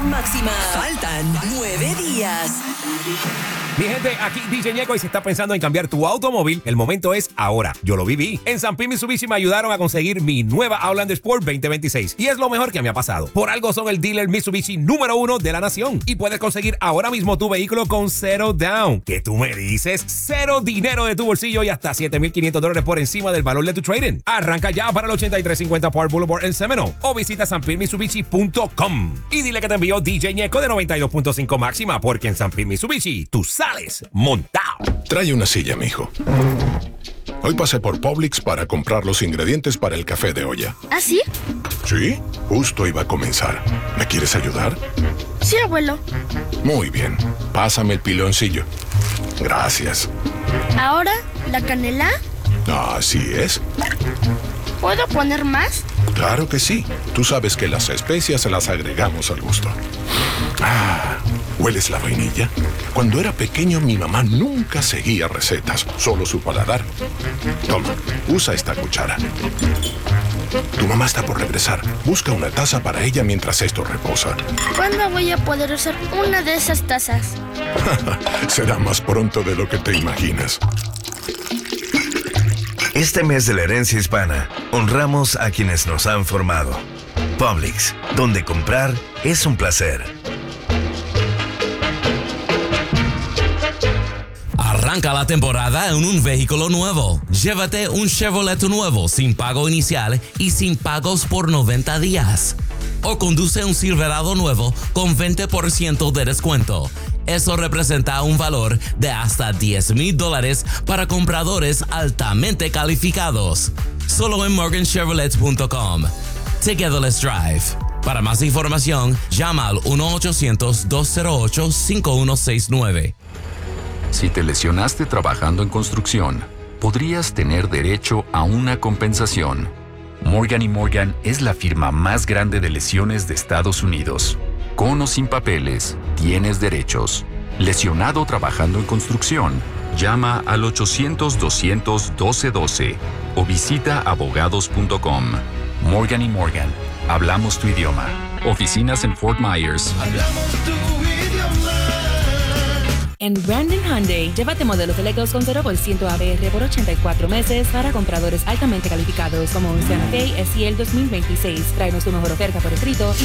máxima. Faltan 9 días. Mi gente, aquí DJ Ñeco, y si estás pensando en cambiar tu automóvil, el momento es ahora. Yo lo viví. En San Pete Mitsubishi me ayudaron a conseguir mi nueva Outlander Sport 2026 y es lo mejor que me ha pasado. Por algo son el dealer Mitsubishi número 1 de la nación y puedes conseguir ahora mismo tu vehículo con cero down. ¿Qué tú me dices? Cero dinero de tu bolsillo y hasta $7,500 por encima del valor de tu trading. Arranca ya para el 8350 Park Boulevard en Seminole o visita sanpetmitsubishi.com y dile que te envió DJ Ñeco de 92.5 máxima, porque en San Pete Mitsubishi tú sales montado. Trae una silla, mijo. Hoy pasé por Publix para comprar los ingredientes para el café de olla. ¿Ah, sí? Sí, justo iba a comenzar. ¿Me quieres ayudar? Sí, abuelo. Muy bien. Pásame el piloncillo. Gracias. ¿Ahora la canela? Así es. ¿Puedo poner más? Claro que sí. Tú sabes que las especias se las agregamos al gusto. ¿Hueles la vainilla? Cuando era pequeño, mi mamá nunca seguía recetas, solo su paladar. Toma, usa esta cuchara. Tu mamá está por regresar. Busca una taza para ella mientras esto reposa. ¿Cuándo voy a poder usar una de esas tazas? Será más pronto de lo que te imaginas. Este mes de la herencia hispana, honramos a quienes nos han formado. Publix, donde comprar es un placer. Arranca la temporada en un vehículo nuevo. Llévate un Chevrolet nuevo sin pago inicial y sin pagos por 90 días. O conduce un Silverado nuevo con 20% de descuento. Eso representa un valor de hasta $10,000 para compradores altamente calificados. Solo en morganchevrolet.com. Together let's drive. Para más información, llama al 1-800-208-5169. Si te lesionaste trabajando en construcción, podrías tener derecho a una compensación. Morgan & Morgan es la firma más grande de lesiones de Estados Unidos. Con o sin papeles, tienes derechos. Lesionado trabajando en construcción, llama al 800-200-1212 o visita abogados.com. Morgan & Morgan. Hablamos tu idioma. Oficinas en Fort Myers. Hablamos tu idioma. En Brandon Hyundai, llévate modelos eléctricos con 0% APR por 84 meses para compradores altamente calificados, como un Santa Fe SEL 2026. Tráenos tu mejor oferta por escrito